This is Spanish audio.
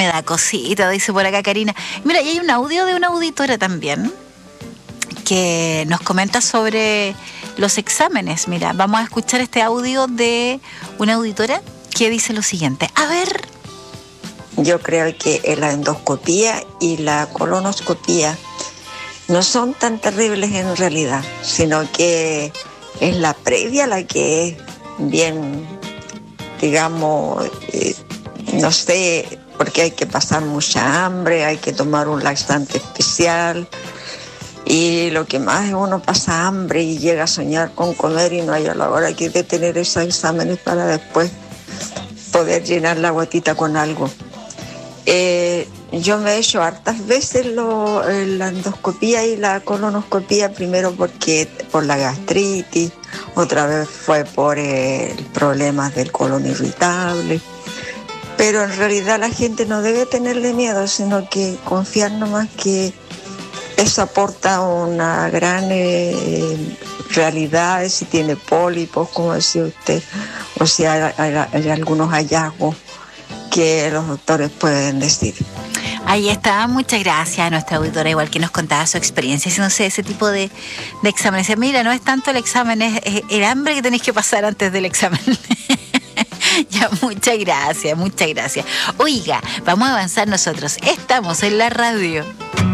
Me da cosita, dice por acá Karina. Mira, y hay un audio de una auditora también que nos comenta sobre los exámenes. Mira, vamos a escuchar este audio de una auditora que dice lo siguiente. A ver. Yo creo que la endoscopía y la colonoscopía no son tan terribles en realidad, sino que es la previa la que es bien, digamos, no sé, porque hay que pasar mucha hambre, hay que tomar un laxante especial. Y lo que más es uno pasa hambre y llega a soñar con comer y no hay a la hora que de tener esos exámenes para después poder llenar la guatita con algo. Yo me he hecho hartas veces la endoscopía y la colonoscopía, primero por la gastritis, otra vez fue por problemas del colon irritable. Pero en realidad la gente no debe tenerle miedo, sino que confiar nomás que eso aporta una gran realidad, si tiene pólipos, como decía usted, o si hay algunos hallazgos que los doctores pueden decir. Ahí está, muchas gracias a nuestra auditora, igual que nos contaba su experiencia haciéndose ese tipo de exámenes. Mira, no es tanto el examen, es el hambre que tenés que pasar antes del examen. Ya, muchas gracias, muchas gracias. Oiga, vamos a avanzar nosotros. Estamos en la radio.